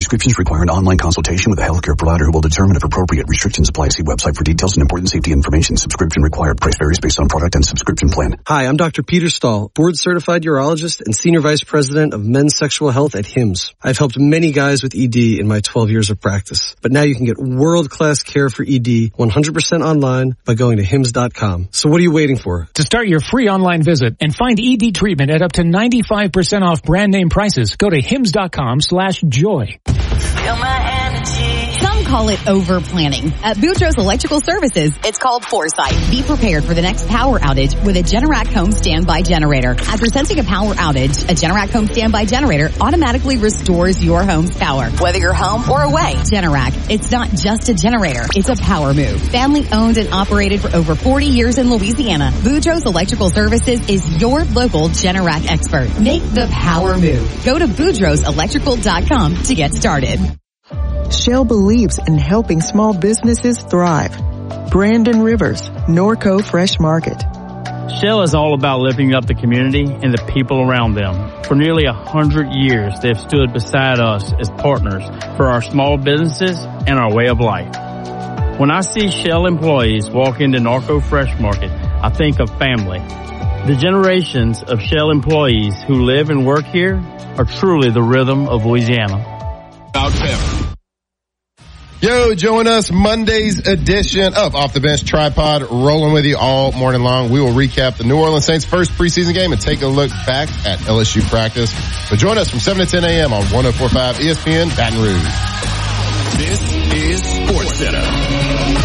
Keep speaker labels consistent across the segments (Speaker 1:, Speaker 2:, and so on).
Speaker 1: Prescriptions require an online consultation with a healthcare provider who will determine if appropriate. Restrictions apply. See website for details and important safety information. Subscription required. Price varies based on product and subscription plan.
Speaker 2: Hi, I'm Dr. Peter Stahl, board-certified urologist and Senior Vice President of Men's Sexual Health at HIMSS. I've helped many guys with ED in my 12 years of practice. But now you can get world-class care for ED 100% online by going to HIMSS.com. So what are you waiting for?
Speaker 3: To start your free online visit and find ED treatment at up to 95% off brand name prices, go to HIMSS.com/joy.
Speaker 4: Feel my energy.
Speaker 5: Some call it over-planning. At Boudreaux's Electrical Services, it's called foresight. Be prepared for the next power outage with a Generac Home Standby Generator. After sensing a power outage, a Generac Home Standby Generator automatically restores your home's power, whether you're home or away. Generac, it's not just a generator, it's a power move. Family owned and operated for over 40 years in Louisiana, Boudreaux's Electrical Services is your local Generac expert. Make the power move. Go to Boudreaux'Electrical.com to get started.
Speaker 6: Shell believes in helping small businesses thrive. Brandon Rivers, Norco Fresh Market.
Speaker 7: Shell is all about lifting up the community and the people around them. For nearly 100 years, they've stood beside us as partners for our small businesses and our way of life. When I see Shell employees walk into Norco Fresh Market, I think of family. The generations of Shell employees who live and work here are truly the rhythm of Louisiana.
Speaker 8: Out there. Yo, join us Monday's edition of Off the Bench Tripod, rolling with you all morning long. We will recap the New Orleans Saints' first preseason game and take a look back at LSU practice. So join us from 7 to 10 a.m. on 104.5 ESPN Baton Rouge.
Speaker 9: This is SportsCenter.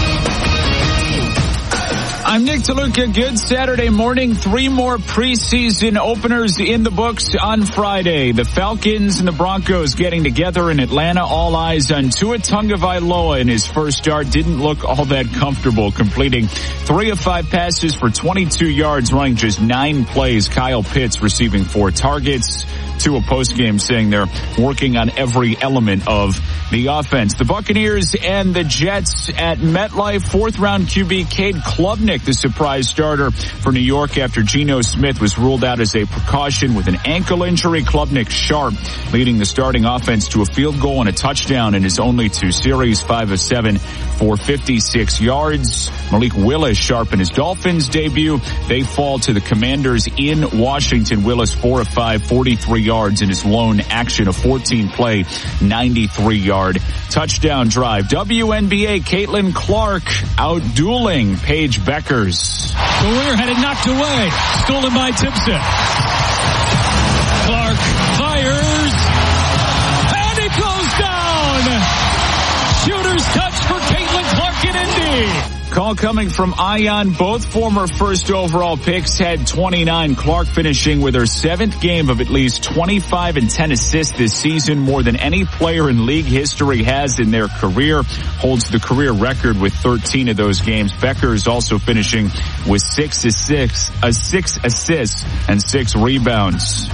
Speaker 10: I'm Nick DeLuca. Good Saturday morning. 3 more preseason openers in the books on Friday. The Falcons and the Broncos getting together in Atlanta. All eyes on Tua Tagovailoa in his first start. Didn't look all that comfortable, completing 3 of 5 passes for 22 yards, running just 9 plays. Kyle Pitts receiving 4 targets. Tua postgame saying they're working on every element of the offense. The Buccaneers and the Jets at MetLife. 4th-round QB Cade Klubnik, the surprise starter for New York after Geno Smith was ruled out as a precaution with an ankle injury. Klubnik sharp, leading the starting offense to a field goal and a touchdown in his only 2 series, 5 of 7 for 56 yards. Malik Willis sharp in his Dolphins debut. They fall to the Commanders in Washington. Willis 4 of 5, 43 yards in his lone action, a 14-play, 93-yard touchdown drive. WNBA, Caitlin Clark out-dueling Paige Beckers.
Speaker 3: The winner had it knocked away. Stolen by Timpson. Clark fires. And it goes down. Shooter's touch for Caitlin Clark in Indy.
Speaker 10: Call coming from Ion. Both former first overall picks had 29. Clark finishing with her 7th game of at least 25 and 10 assists this season, more than any player in league history has in their career. Holds the career record with 13 of those games. Becker is also finishing with 6 assists and 6 rebounds.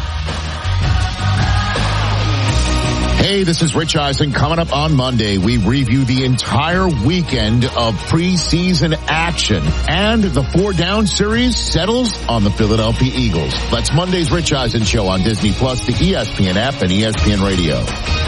Speaker 9: Hey, this is Rich Eisen. Coming up on Monday, we review the entire weekend of preseason action. And the 4-down series settles on the Philadelphia Eagles. That's Monday's Rich Eisen Show on Disney+, the ESPN app, and ESPN Radio.